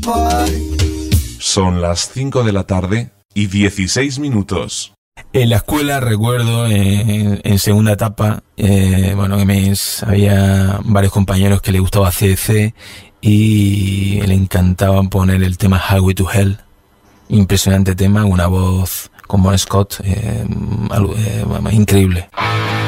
Son las 5 de la tarde y 16 minutos. En la escuela recuerdo, en segunda etapa, había varios compañeros que le gustaba CDC y le encantaba poner el tema Highway to Hell. Impresionante tema, una voz con Bon Scott, increíble.